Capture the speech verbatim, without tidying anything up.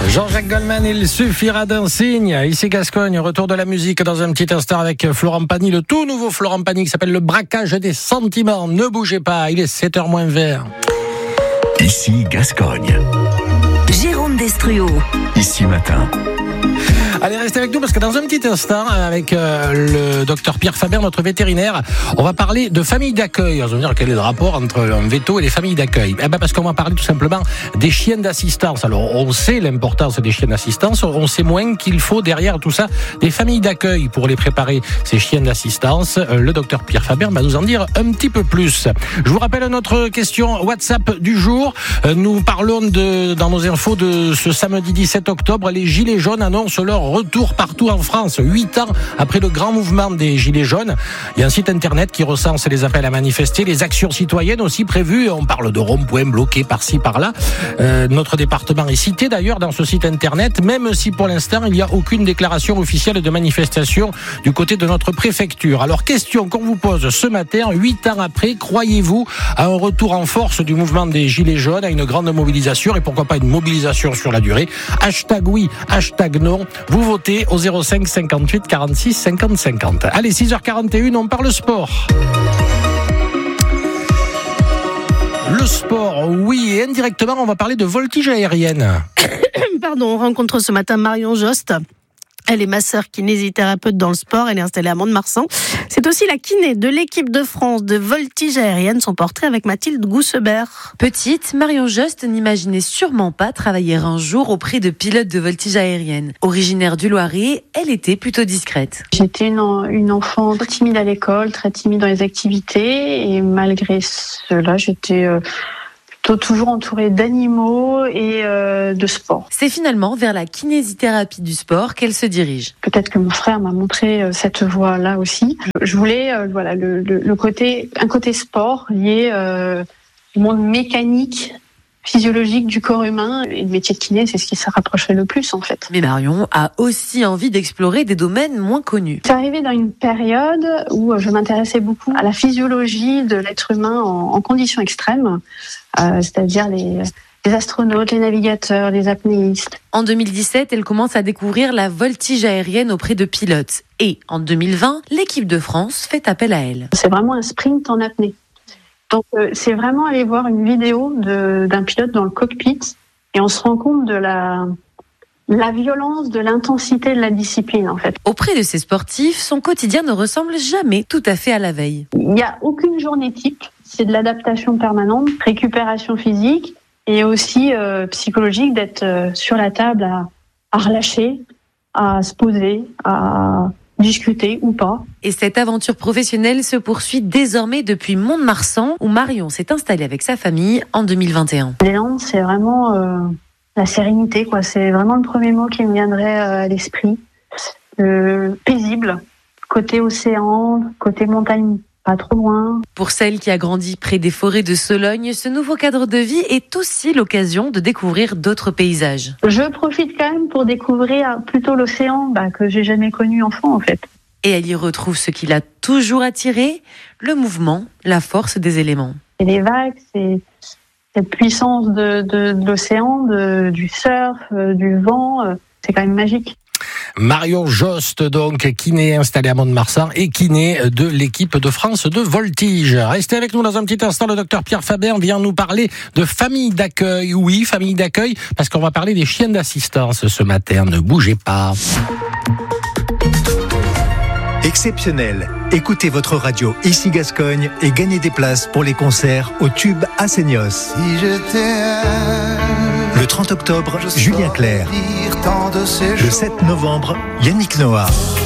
Jean-Jacques Goldman, il suffira d'un signe. Ici Gascogne, retour de la musique dans un petit instant avec Florent Pagny, le tout nouveau Florent Pagny qui s'appelle Le braquage des sentiments. Ne bougez pas, il est sept heures moins vingt. Ici Gascogne. Jérôme Destruo. Ici Matin. Allez, restez avec nous parce que dans un petit instant, avec euh, le docteur Pierre Faber, notre vétérinaire, on va parler de famille d'accueil. On va dire quel est le rapport entre un veto et les familles d'accueil. Eh ben parce qu'on va parler tout simplement des chiens d'assistance. Alors, on sait l'importance des chiens d'assistance, on sait moins qu'il faut derrière tout ça des familles d'accueil pour les préparer, ces chiens d'assistance. Le docteur Pierre Faber va nous en dire un petit peu plus. Je vous rappelle notre question WhatsApp du jour. Nous parlons de, dans nos infos de ce samedi dix-sept octobre, les Gilets jaunes annoncent leur retour partout en France, huit ans après le grand mouvement des Gilets jaunes. Il y a un site internet qui recense les appels à manifester, les actions citoyennes aussi prévues. On parle de ronds-points bloqués par-ci, par-là. Euh, notre département est cité d'ailleurs dans ce site internet, même si pour l'instant il n'y a aucune déclaration officielle de manifestation du côté de notre préfecture. Alors, question qu'on vous pose ce matin, huit ans après, croyez-vous à un retour en force du mouvement des Gilets jaunes, à une grande mobilisation et pourquoi pas une mobilisation sur la durée? Hashtag oui, hashtag non. Vous votez au zéro cinq cinquante-huit quarante-six cinquante cinquante. Allez, six heures quarante et une, on parle sport. Le sport, oui, et indirectement, on va parler de voltige aérienne. Pardon, on rencontre ce matin Marion Jost. Elle est masseur kinésithérapeute dans le sport, elle est installée à Mont-de-Marsan. C'est aussi la kiné de l'équipe de France de voltige aérienne, son portrait avec Mathilde Goussebert. Petite, Marion Jost n'imaginait sûrement pas travailler un jour auprès de pilotes de voltige aérienne. Originaire du Loiret, elle était plutôt discrète. J'étais une, une enfant timide à l'école, très timide dans les activités, et malgré cela, j'étais... Euh toujours entourée d'animaux et euh, de sport. C'est finalement vers la kinésithérapie du sport qu'elle se dirige. Peut-être que mon frère m'a montré euh, cette voie-là aussi. Je, je voulais euh, voilà le, le, le côté un côté sport lié euh, au monde mécanique, physiologique du corps humain, et le métier de kiné, c'est ce qui se rapprocherait le plus en fait. Mais Marion a aussi envie d'explorer des domaines moins connus. C'est arrivé dans une période où je m'intéressais beaucoup à la physiologie de l'être humain en, en conditions extrêmes, euh, c'est-à-dire les, les astronautes, les navigateurs, les apnéistes. En deux mille dix-sept, elle commence à découvrir la voltige aérienne auprès de pilotes. Et en deux mille vingt, l'équipe de France fait appel à elle. C'est vraiment un sprint en apnée. Donc, euh, c'est vraiment aller voir une vidéo de, d'un pilote dans le cockpit et on se rend compte de la, la violence, de l'intensité de la discipline, en fait. Auprès de ces sportifs, son quotidien ne ressemble jamais tout à fait à la veille. Il n'y a aucune journée type. C'est de l'adaptation permanente, récupération physique et aussi euh, psychologique, d'être euh, sur la table à, à relâcher, à se poser, à discuter ou pas. Et cette aventure professionnelle se poursuit désormais depuis Mont-de-Marsan, où Marion s'est installée avec sa famille en deux mille vingt et un. Les Landes, c'est vraiment euh, la sérénité, quoi. C'est vraiment le premier mot qui me viendrait euh, à l'esprit. Euh, paisible, côté océan, côté montagne, pas trop loin. Pour celle qui a grandi près des forêts de Sologne, ce nouveau cadre de vie est aussi l'occasion de découvrir d'autres paysages. Je profite quand même pour découvrir plutôt l'océan, bah, que j'ai jamais connu enfant en fait. Et elle y retrouve ce qui l'a toujours attirée, le mouvement, la force des éléments. Et les vagues, c'est cette puissance de, de, de l'océan, de, du surf, euh, du vent, euh, c'est quand même magique. Marion Jost, donc, kiné installée à Mont-de-Marsan et kiné de l'équipe de France de voltige. Restez avec nous dans un petit instant. Le docteur Pierre Faber vient nous parler de famille d'accueil. Oui, famille d'accueil, parce qu'on va parler des chiens d'assistance ce matin. Ne bougez pas. Exceptionnel. Écoutez votre radio Ici Gascogne et gagnez des places pour les concerts au Tube à Seignos. Si je t'aime, le trente octobre, Julien Clerc. tant de ces Le sept novembre, Yannick Noah.